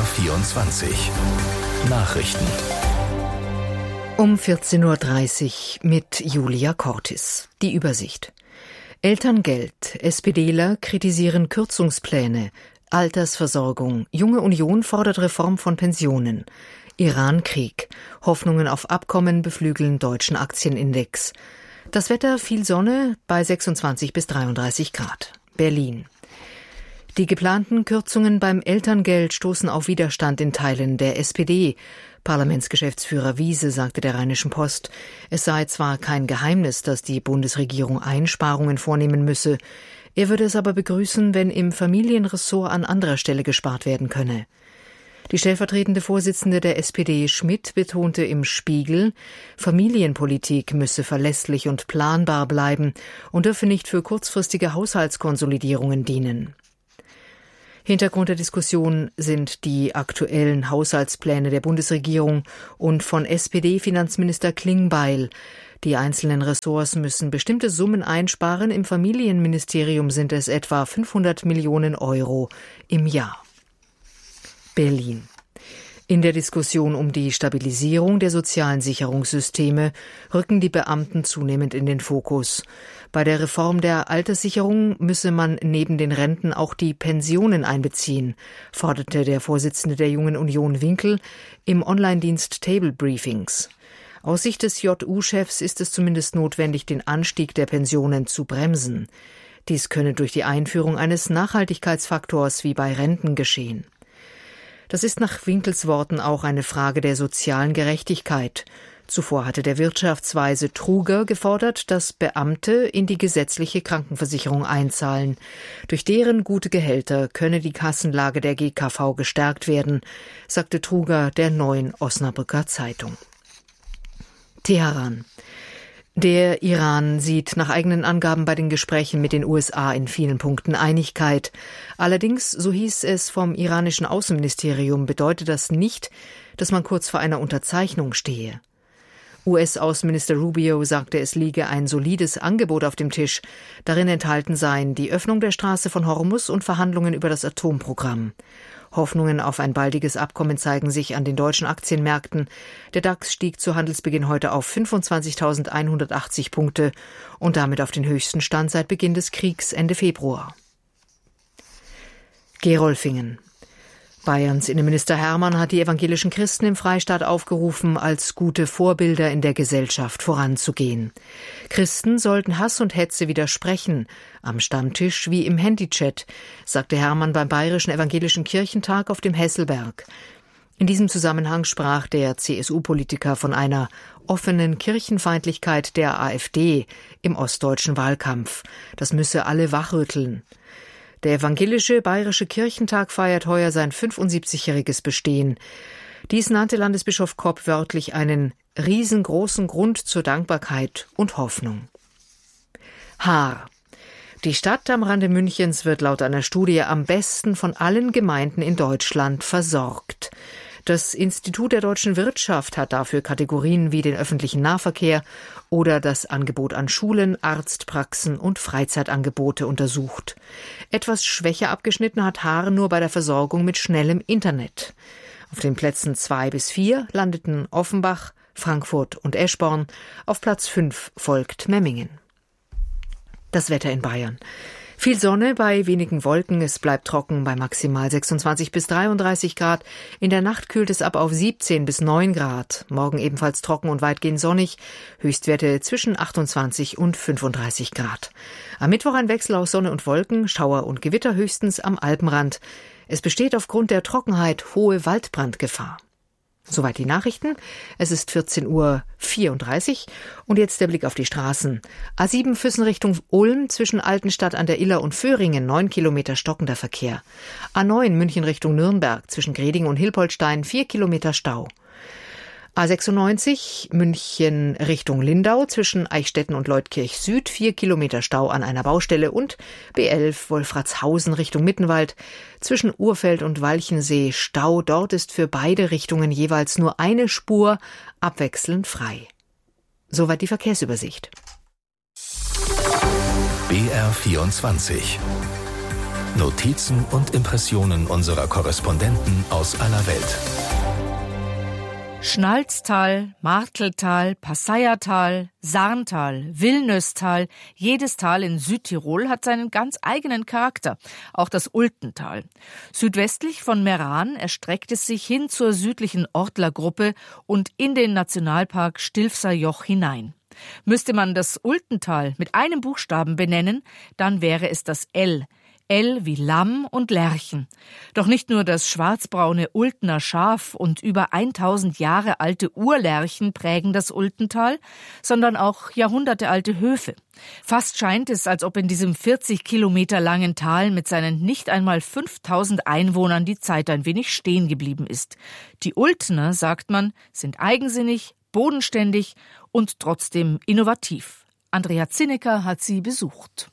BR24 Nachrichten. Um 14.30 Uhr mit Julia Cortis. Die Übersicht. Elterngeld. SPDler kritisieren Kürzungspläne. Altersversorgung. Junge Union fordert Reform von Pensionen. Iran-Krieg. Hoffnungen auf Abkommen beflügeln deutschen Aktienindex. Das Wetter, viel Sonne bei 26 bis 33 Grad. Berlin. Die geplanten Kürzungen beim Elterngeld stoßen auf Widerstand in Teilen der SPD. Parlamentsgeschäftsführer Wiese sagte der Rheinischen Post, es sei zwar kein Geheimnis, dass die Bundesregierung Einsparungen vornehmen müsse. Er würde es aber begrüßen, wenn im Familienressort an anderer Stelle gespart werden könne. Die stellvertretende Vorsitzende der SPD Schmidt betonte im Spiegel, Familienpolitik müsse verlässlich und planbar bleiben und dürfe nicht für kurzfristige Haushaltskonsolidierungen dienen. Hintergrund der Diskussion sind die aktuellen Haushaltspläne der Bundesregierung und von SPD-Finanzminister Klingbeil. Die einzelnen Ressorts müssen bestimmte Summen einsparen. Im Familienministerium sind es etwa 500 Millionen Euro im Jahr. Berlin. In der Diskussion um die Stabilisierung der sozialen Sicherungssysteme rücken die Beamten zunehmend in den Fokus. Bei der Reform der Alterssicherung müsse man neben den Renten auch die Pensionen einbeziehen, forderte der Vorsitzende der Jungen Union Winkel im Online-Dienst Table Briefings. Aus Sicht des JU-Chefs ist es zumindest notwendig, den Anstieg der Pensionen zu bremsen. Dies könne durch die Einführung eines Nachhaltigkeitsfaktors wie bei Renten geschehen. Das ist nach Winkels Worten auch eine Frage der sozialen Gerechtigkeit. Zuvor hatte der Wirtschaftsweise Truger gefordert, dass Beamte in die gesetzliche Krankenversicherung einzahlen. Durch deren gute Gehälter könne die Kassenlage der GKV gestärkt werden, sagte Truger der Neuen Osnabrücker Zeitung. Teheran. Der Iran sieht nach eigenen Angaben bei den Gesprächen mit den USA in vielen Punkten Einigkeit. Allerdings, so hieß es vom iranischen Außenministerium, bedeutet das nicht, dass man kurz vor einer Unterzeichnung stehe. US-Außenminister Rubio sagte, es liege ein solides Angebot auf dem Tisch. Darin enthalten seien die Öffnung der Straße von Hormuz und Verhandlungen über das Atomprogramm. Hoffnungen auf ein baldiges Abkommen zeigen sich an den deutschen Aktienmärkten. Der DAX stieg zu Handelsbeginn heute auf 25.180 Punkte und damit auf den höchsten Stand seit Beginn des Kriegs Ende Februar. Gerolfingen. Bayerns Innenminister Hermann hat die evangelischen Christen im Freistaat aufgerufen, als gute Vorbilder in der Gesellschaft voranzugehen. Christen sollten Hass und Hetze widersprechen, am Stammtisch wie im Handychat, sagte Hermann beim Bayerischen Evangelischen Kirchentag auf dem Hesselberg. In diesem Zusammenhang sprach der CSU-Politiker von einer offenen Kirchenfeindlichkeit der AfD im ostdeutschen Wahlkampf. Das müsse alle wachrütteln. Der Evangelische Bayerische Kirchentag feiert heuer sein 75-jähriges Bestehen. Dies nannte Landesbischof Kopp wörtlich einen riesengroßen Grund zur Dankbarkeit und Hoffnung. Haar. Die Stadt am Rande Münchens wird laut einer Studie am besten von allen Gemeinden in Deutschland versorgt. Das Institut der deutschen Wirtschaft hat dafür Kategorien wie den öffentlichen Nahverkehr oder das Angebot an Schulen, Arztpraxen und Freizeitangebote untersucht. Etwas schwächer abgeschnitten hat Haar nur bei der Versorgung mit schnellem Internet. Auf den Plätzen 2 bis 4 landeten Offenbach, Frankfurt und Eschborn. Auf Platz 5 folgt Memmingen. Das Wetter in Bayern. Viel Sonne bei wenigen Wolken, es bleibt trocken bei maximal 26 bis 33 Grad. In der Nacht kühlt es ab auf 17 bis 9 Grad. Morgen ebenfalls trocken und weitgehend sonnig. Höchstwerte zwischen 28 und 35 Grad. Am Mittwoch ein Wechsel aus Sonne und Wolken, Schauer und Gewitter höchstens am Alpenrand. Es besteht aufgrund der Trockenheit hohe Waldbrandgefahr. Soweit die Nachrichten. Es ist 14.34 Uhr und jetzt der Blick auf die Straßen. A7 Füssen Richtung Ulm zwischen Altenstadt an der Iller und Föhringen 9 Kilometer stockender Verkehr. A9 München Richtung Nürnberg zwischen Greding und Hilpoltstein 4 Kilometer Stau. A96 München Richtung Lindau zwischen Eichstätten und Leutkirch Süd 4 Kilometer Stau an einer Baustelle und B11 Wolfratshausen Richtung Mittenwald zwischen Urfeld und Walchensee Stau. Dort ist für beide Richtungen jeweils nur eine Spur abwechselnd frei. Soweit die Verkehrsübersicht. BR24 Notizen und Impressionen unserer Korrespondenten aus aller Welt. Schnalztal, Marteltal, Passaiertal, Sarntal, Vilnöstal, jedes Tal in Südtirol hat seinen ganz eigenen Charakter, auch das Ultental. Südwestlich von Meran erstreckt es sich hin zur südlichen Ortlergruppe und in den Nationalpark Stilfser Joch hinein. Müsste man das Ultental mit einem Buchstaben benennen, dann wäre es das L. L wie Lamm und Lerchen. Doch nicht nur das schwarzbraune Ultner Schaf und über 1000 Jahre alte Urlerchen prägen das Ultental, sondern auch jahrhundertealte Höfe. Fast scheint es, als ob in diesem 40 Kilometer langen Tal mit seinen nicht einmal 5000 Einwohnern die Zeit ein wenig stehen geblieben ist. Die Ultner, sagt man, sind eigensinnig, bodenständig und trotzdem innovativ. Andrea Zinnecker hat sie besucht.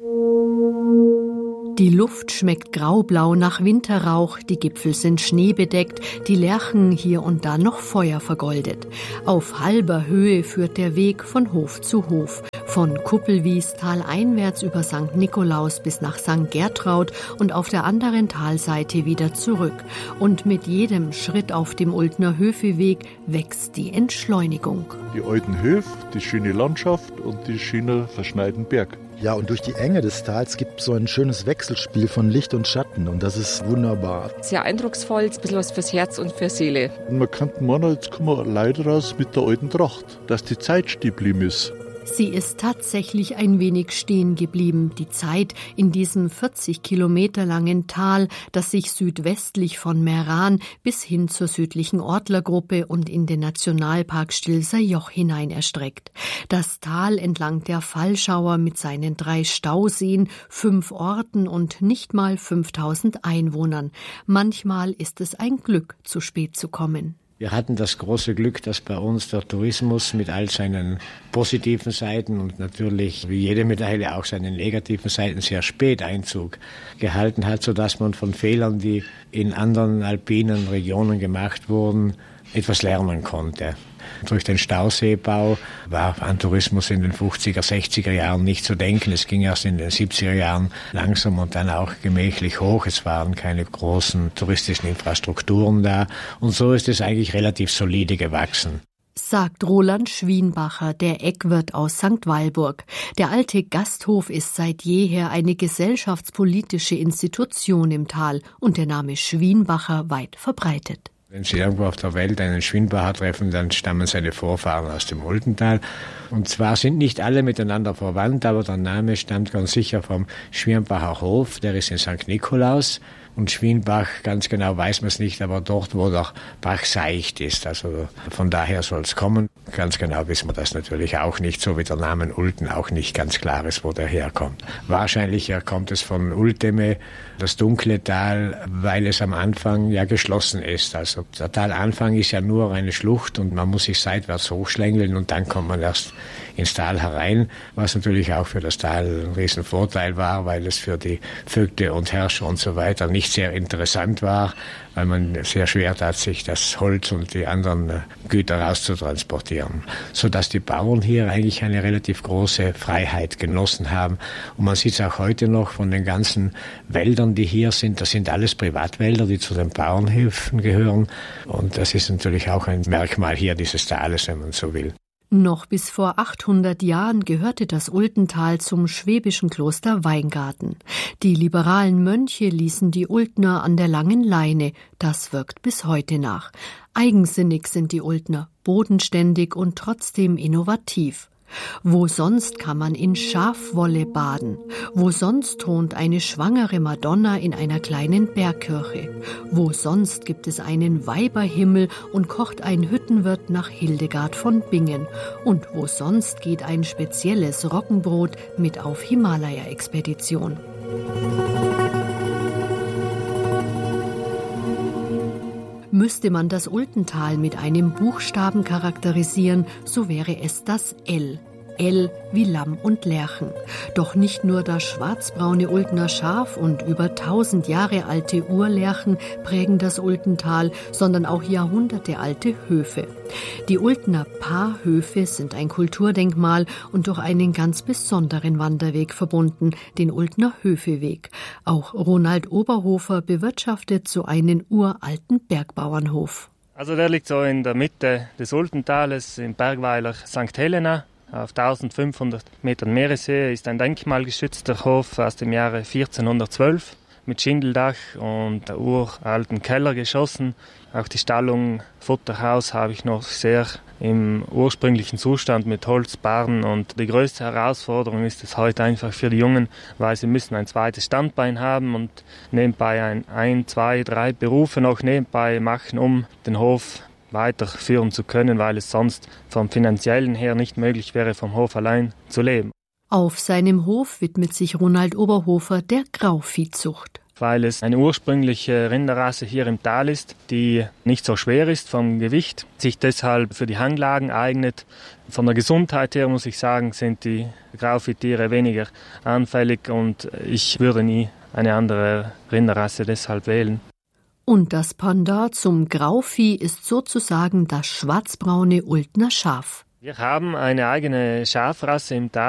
Die Luft schmeckt graublau nach Winterrauch, die Gipfel sind schneebedeckt, die Lerchen hier und da noch Feuer vergoldet. Auf halber Höhe führt der Weg von Hof zu Hof, von Kuppelwies taleinwärts über St. Nikolaus bis nach St. Gertraud und auf der anderen Talseite wieder zurück. Und mit jedem Schritt auf dem Ultner Höfeweg wächst die Entschleunigung. Die alten Höfe, die schöne Landschaft und die schöne verschneiten Berg. Ja, und durch die Enge des Tals gibt es so ein schönes Wechselspiel von Licht und Schatten und das ist wunderbar. Sehr eindrucksvoll, ein bisschen was fürs Herz und für Seele. Und man kann meinen, jetzt kommen wir leider raus mit der alten Tracht, dass die Zeit stehen geblieben ist. Sie ist tatsächlich ein wenig stehen geblieben, die Zeit in diesem 40 Kilometer langen Tal, das sich südwestlich von Meran bis hin zur südlichen Ortlergruppe und in den Nationalpark Stilfser Joch hinein erstreckt. Das Tal entlang der Fallschauer mit seinen 3 Stauseen, 5 Orten und nicht mal 5000 Einwohnern. Manchmal ist es ein Glück, zu spät zu kommen. Wir hatten das große Glück, dass bei uns der Tourismus mit all seinen positiven Seiten und natürlich wie jede Medaille auch seinen negativen Seiten sehr spät Einzug gehalten hat, sodass man von Fehlern, die in anderen alpinen Regionen gemacht wurden, etwas lernen konnte. Durch den Stauseebau war an Tourismus in den 50er, 60er Jahren nicht zu denken. Es ging erst in den 70er Jahren langsam und dann auch gemächlich hoch. Es waren keine großen touristischen Infrastrukturen da. Und so ist es eigentlich relativ solide gewachsen. Sagt Roland Schwienbacher, der Eckwirt aus St. Walburg. Der alte Gasthof ist seit jeher eine gesellschaftspolitische Institution im Tal und der Name Schwienbacher weit verbreitet. Wenn Sie irgendwo auf der Welt einen Schwienbacher treffen, dann stammen seine Vorfahren aus dem Ultental. Und zwar sind nicht alle miteinander verwandt, aber der Name stammt ganz sicher vom Schwienbacher Hof, der ist in St. Nikolaus. Und Schwienbach, ganz genau weiß man es nicht, aber dort, wo der Bach seicht ist. Also von daher soll es kommen. Ganz genau wissen wir das natürlich auch nicht, so wie der Name Ulten auch nicht ganz klar ist, wo der herkommt. Wahrscheinlich kommt es von Ulteme, das dunkle Tal, weil es am Anfang ja geschlossen ist. Also der Talanfang ist ja nur eine Schlucht und man muss sich seitwärts hochschlängeln und dann kommt man erst ins Tal herein, was natürlich auch für das Tal ein Riesenvorteil war, weil es für die Vögte und Herrscher und so weiter nicht sehr interessant war, weil man sehr schwer tat, sich das Holz und die anderen Güter rauszutransportieren. Sodass die Bauern hier eigentlich eine relativ große Freiheit genossen haben. Und man sieht es auch heute noch von den ganzen Wäldern, die hier sind. Das sind alles Privatwälder, die zu den Bauernhöfen gehören. Und das ist natürlich auch ein Merkmal hier dieses Tales, wenn man so will. Noch bis vor 800 Jahren gehörte das Ultental zum schwäbischen Kloster Weingarten. Die liberalen Mönche ließen die Ultner an der langen Leine. Das wirkt bis heute nach. Eigensinnig sind die Ultner, bodenständig und trotzdem innovativ. Wo sonst kann man in Schafwolle baden? Wo sonst thront eine schwangere Madonna in einer kleinen Bergkirche? Wo sonst gibt es einen Weiberhimmel und kocht ein Hüttenwirt nach Hildegard von Bingen? Und wo sonst geht ein spezielles Roggenbrot mit auf Himalaya-Expedition? Müsste man das Ultental mit einem Buchstaben charakterisieren, so wäre es das L. L wie Lamm und Lerchen. Doch nicht nur das schwarzbraune Ultner Schaf und über 1000 Jahre alte Urlerchen prägen das Ultental, sondern auch jahrhundertealte Höfe. Die Ultner Paarhöfe sind ein Kulturdenkmal und durch einen ganz besonderen Wanderweg verbunden, den Ultner Höfeweg. Auch Ronald Oberhofer bewirtschaftet so einen uralten Bergbauernhof. Also der liegt so in der Mitte des Ultentales im Bergweiler St. Helena. Auf 1500 Metern Meereshöhe ist ein denkmalgeschützter Hof aus dem Jahre 1412 mit Schindeldach und uralten Kellergeschossen. Auch die Stallung, Futterhaus habe ich noch sehr im ursprünglichen Zustand mit Holzbarren. Und die größte Herausforderung ist es heute einfach für die Jungen, weil sie müssen ein zweites Standbein haben und nebenbei ein, zwei, drei Berufe noch nebenbei machen, um den Hof weiterführen zu können, weil es sonst vom Finanziellen her nicht möglich wäre, vom Hof allein zu leben. Auf seinem Hof widmet sich Ronald Oberhofer der Grauviehzucht. Weil es eine ursprüngliche Rinderrasse hier im Tal ist, die nicht so schwer ist vom Gewicht, sich deshalb für die Hanglagen eignet. Von der Gesundheit her muss ich sagen, sind die Grauviehtiere weniger anfällig und ich würde nie eine andere Rinderrasse deshalb wählen. Und das Pendant zum Grauvieh ist sozusagen das schwarzbraune Ultner Schaf. Wir haben eine eigene Schafrasse im Tal.